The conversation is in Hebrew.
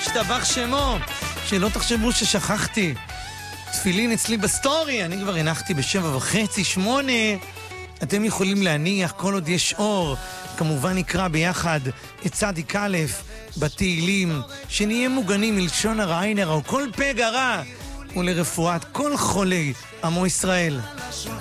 ישתבח שמו. שלא תחשבו ששכחתי. תפילין אצלי בסטורי, אני כבר הנחתי ב7:30, 8. אתם יכולים להניח כל עוד יש אור. כמובן נקרא ביחד את צדיק א' בתהילים, שנהיה מוגנים מלשון הרע עין הרע וכל פגע רע, ולרפואת כל חולי עמו ישראל.